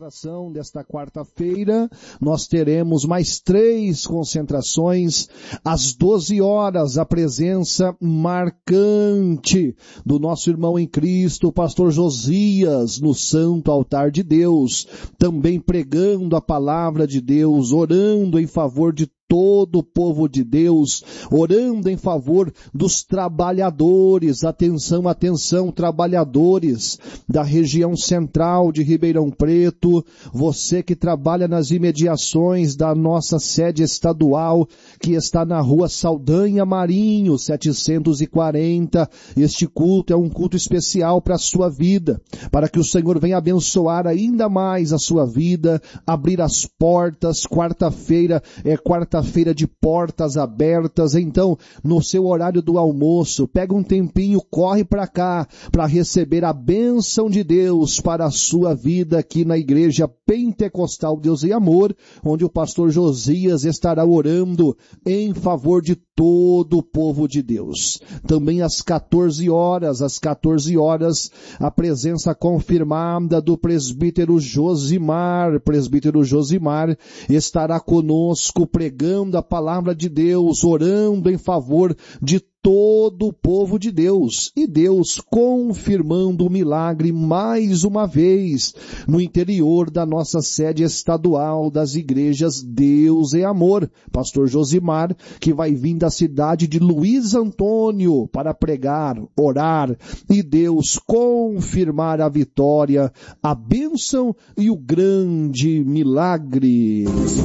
concentração desta quarta-feira, nós teremos mais 3 concentrações às 12 horas, a presença marcante do nosso irmão em Cristo, o pastor Josias, no santo altar de Deus, também pregando a palavra de Deus, orando em favor de todo o povo de Deus, orando em favor dos trabalhadores. Atenção, atenção, trabalhadores da região central de Ribeirão Preto, você que trabalha nas imediações da nossa sede estadual, que está na rua Saldanha Marinho, 740, este culto é um culto especial para a sua vida, para que o Senhor venha abençoar ainda mais a sua vida, abrir as portas. Quarta-feira é quarta-feira de portas abertas, então no seu horário do almoço, pega um tempinho, corre para cá, para receber a bênção de Deus para a sua vida aqui na Igreja Pentecostal Deus e Amor, onde o pastor Josias estará orando em favor de todo o povo de Deus. Também às 14 horas, a presença confirmada do presbítero Josimar. Presbítero Josimar estará conosco pregando a palavra de Deus, orando em favor de todo o povo de Deus, e Deus confirmando o milagre mais uma vez no interior da nossa sede estadual das igrejas Deus é Amor. Pastor Josimar, que vai vir da cidade de Luiz Antônio para pregar, orar, e Deus confirmar a vitória, a bênção e o grande milagre.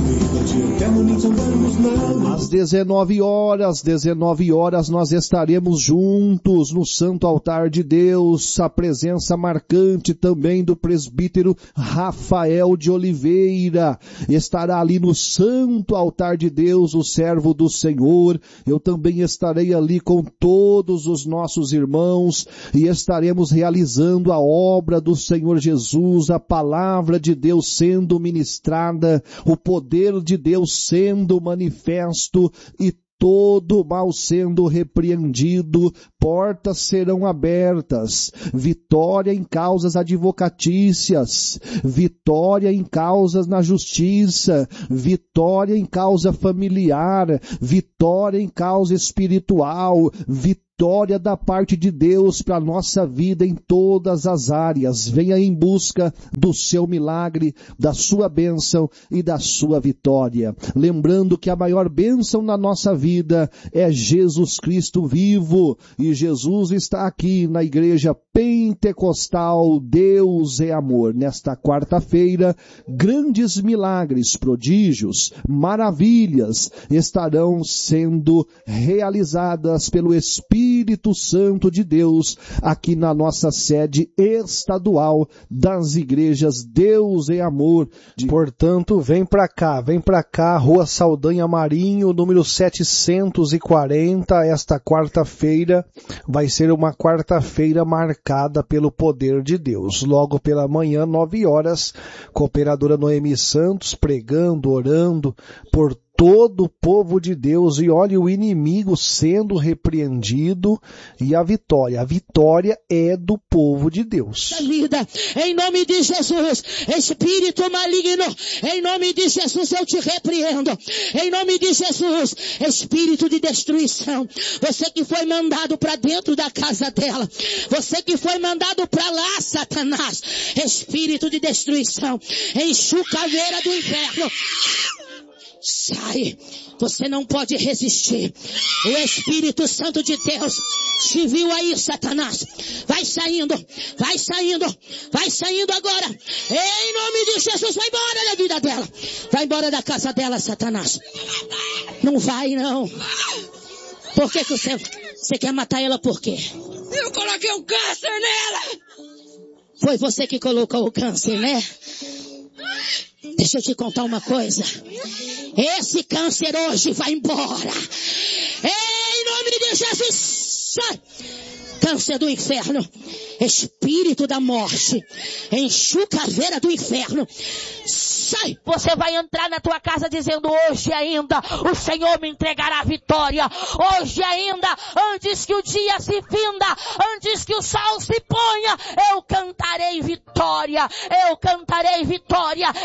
Às 19 horas nós estaremos juntos no santo altar de Deus, a presença marcante também do presbítero Rafael de Oliveira, estará ali no santo altar de Deus, o servo do Senhor. Eu também estarei ali com todos os nossos irmãos e estaremos realizando a obra do Senhor Jesus, a palavra de Deus sendo ministrada, o poder de Deus sendo manifesto e todo mal sendo repreendido, portas serão abertas, vitória em causas advocatícias, vitória em causas na justiça, vitória em causa familiar, vitória em causa espiritual, vitória da parte de Deus para a nossa vida em todas as áreas. Venha em busca do seu milagre, da sua bênção e da sua vitória. Lembrando que a maior bênção na nossa vida é Jesus Cristo vivo, e Jesus está aqui na Igreja Pentecostal Deus é Amor. Nesta quarta-feira, grandes milagres, prodígios, maravilhas estarão sendo realizadas pelo Espírito Santo de Deus aqui na nossa sede estadual das igrejas Deus é Amor. Portanto, vem pra cá, Rua Saldanha Marinho, número 740, esta quarta-feira vai ser uma quarta-feira marcada pelo poder de Deus. Logo pela manhã, 9 horas, cooperadora Noemi Santos pregando, orando por todo o povo de Deus, e olhe o inimigo sendo repreendido e a vitória é do povo de Deus. Vida, em nome de Jesus, espírito maligno, em nome de Jesus eu te repreendo, em nome de Jesus, espírito de destruição, você que foi mandado para dentro da casa dela, você que foi mandado para lá, Satanás, espírito de destruição, enxucaveira do inferno, sai, você não pode resistir. O Espírito Santo de Deus te viu aí, Satanás. Vai saindo agora. Em nome de Jesus, vai embora da vida dela. Vai embora da casa dela, Satanás. Não vai, não. Por que você quer matar ela por quê? Eu coloquei um câncer nela. Foi você que colocou o câncer, né? Deixa eu te contar uma coisa. Esse câncer hoje vai embora. Em nome de Jesus. Sai. Câncer do inferno. Espírito da morte, enxucaveira do inferno, sai! Você vai entrar na tua casa dizendo: hoje ainda o Senhor me entregará a vitória. Hoje ainda, antes que o dia se finda, antes que o sol se ponha, eu cantarei vitória. Eu cantarei vitória.